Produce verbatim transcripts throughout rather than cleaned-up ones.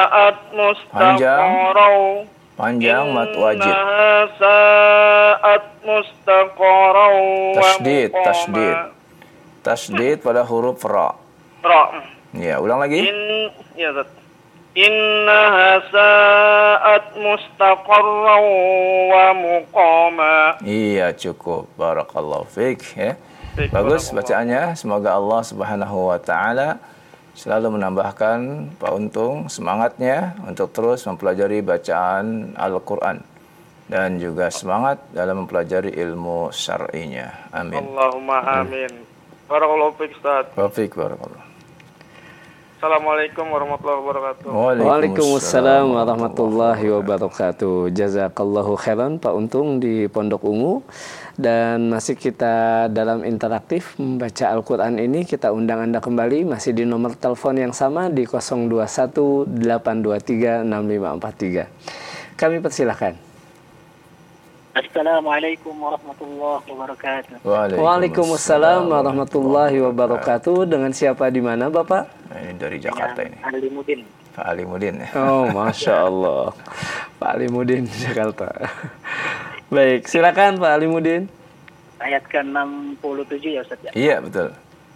Sa'at Panjang. mustaqarau. Panjang mat wajib. Innaha sa'at mustaqarau wa Tasdid, muqama. tasdid. Tasdid pada huruf ra. Ra. Ya, ulang lagi. In ya Zat. Innaha sa'at mustaqarran wa muqama. Iya, cukup. Barakallahu fiik ya. Baik, Bagus barakallahu. bacaannya. Semoga Allah Subhanahu wa taala selalu menambahkan Pak Untung semangatnya untuk terus mempelajari bacaan Al-Qur'an dan juga semangat dalam mempelajari ilmu syar'inya. Amin. Allahumma amin. Barakallahu fiik Ustaz. Taufik barakallah. Assalamualaikum warahmatullahi wabarakatuh. Waalaikumsalam warahmatullahi wabarakatuh. Jazakallahu khairan Pak Untung di Pondok Ungu. Dan masih kita dalam interaktif membaca Al-Quran ini. Kita undang Anda kembali masih di nomor telepon yang sama di nol dua satu delapan dua tiga enam lima empat tiga. Kami persilahkan. Assalamualaikum warahmatullahi wabarakatuh. Waalaikumsalam warahmatullahi wabarakatuh. Dengan siapa di mana Bapak? Nah, ini dari Jakarta ini. Alimudin. Pak Alimudin ya. Oh, Masya Allah. Pak Alimudin Jakarta. Baik, silakan Pak Alimudin. Ayat ke enam puluh tujuh ya Ustaz ya. Iya, betul.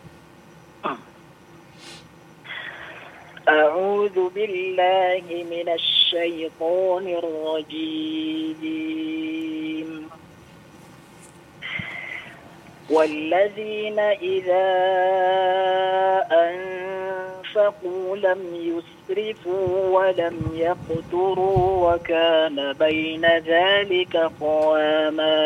A'udzu billahi minasy syaithanir rajim. والذين إذا أنفقوا لم يسرفوا ولم يقتروا وكان بين ذلك قواما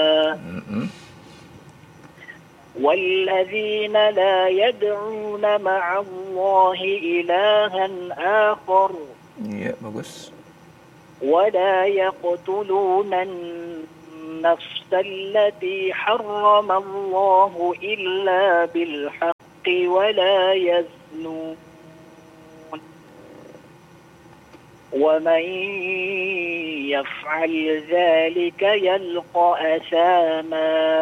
والذين لا يدعون مع الله إلها آخر Iya, bagus. ولا يقتلون النفس التي حرم الله إلا بالحق ولا يزنون ومن يفعل ذلك يلقى أثاما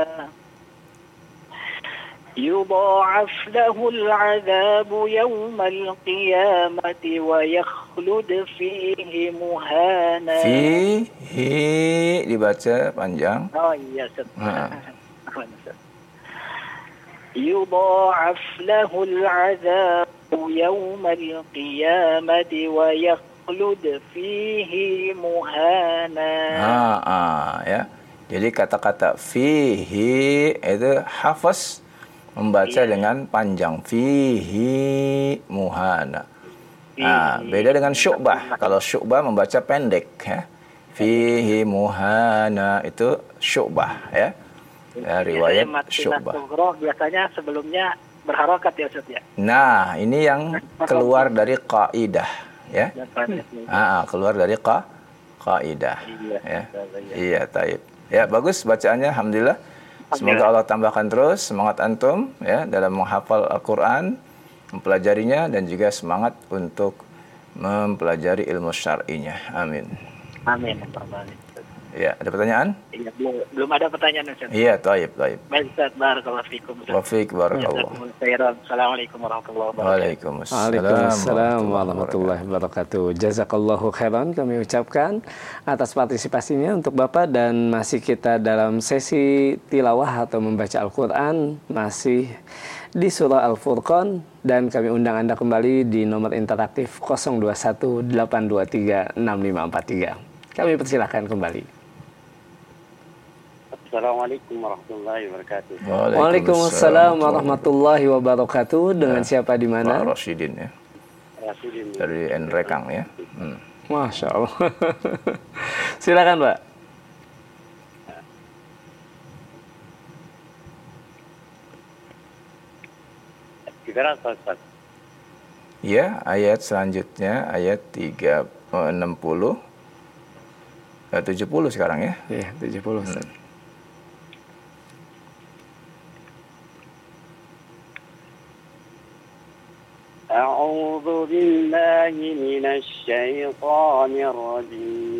يضاعف له العذاب يوم القيامة ويخلد فيه مهانا. Fihi dibaca panjang. Oh iya, Ustaz. Nah. يضاعف له العذاب يوم القيامة ويخلد فيه مهانا. Ah, ah, ya. Jadi kata-kata fihi itu hafaz membaca Iya. dengan panjang. Fihi muhana. Nah, beda dengan syu'bah. Kalau syu'bah membaca pendek ya. Fihi muhana itu syu'bah ya. Ya, riwayat syu'bah. Biasanya sebelumnya berharokat ya Ustaz ya. Nah, ini yang keluar dari kaidah ya. Ah, keluar dari qa kaidah ya. Iya, taib. Ya, bagus bacaannya alhamdulillah. Semoga Allah tambahkan terus semangat antum ya dalam menghafal Al-Qur'an, mempelajarinya dan juga semangat untuk mempelajari ilmu syar'inya. Amin. Amin. Ya, ada pertanyaan? Iya, belum, belum ada pertanyaan Ustaz. Iya, taib, taib. Baik Ustaz, barakallahu fikum. Wafiq barakallah. Assalamualaikum warahmatullahi wabarakatuh. Waalaikumsalam. Waalaikumsalam warahmatullahi wabarakatuh. Jazakallahu khairan kami ucapkan atas partisipasinya untuk Bapak, dan masih kita dalam sesi tilawah atau membaca Al-Quran masih di surah Al-Furqan, dan kami undang Anda kembali di nomor interaktif nol dua satu delapan dua tiga enam lima empat tiga. Kami persilahkan kembali. Assalamualaikum warahmatullahi wabarakatuh. Waalaikumsalam warahmatullahi wabarakatuh. Dengan ya, siapa di mana? Pak Rasyidin ya. Rasyidin. Dari Nrekang ya. Hmm. Masya Allah. Silakan Pak. Ya, ayat selanjutnya ayat tiga enam puluh eh, tujuh puluh sekarang ya. Iya, tujuh puluh Ustaz. Hmm. أعوذ بالله من الشيطان الرجيم